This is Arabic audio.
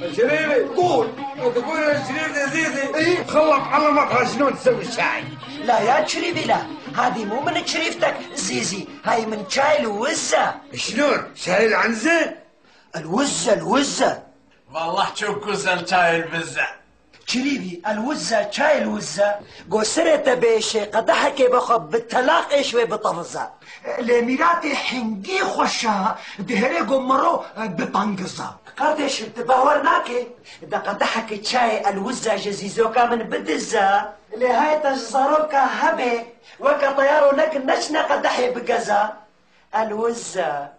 شريفي قول. تقول يا شريف يا زيزي ايه خلك علمك شلون تسوي الشاي. لا يا شريفي لا، هذه مو من شريفتك زيزي، هاي من شاي الوزة. شلون شاي العنزة؟ الوزة والله شوف كوزن شاي البزة شريفي، الوزة شاي الوزة قوسرة بيشي قدحك بخب بالتلاقي شوي بطفزة لميراتي حنقي خوشها دهري قمرو بطنقزة قردش تبهورناكي دا قدحك شاي الوزة جزيزوكا من بدزة لهاي تجزروكا هبي وكا طيارو لك نشنا قدحي بقزة الوزة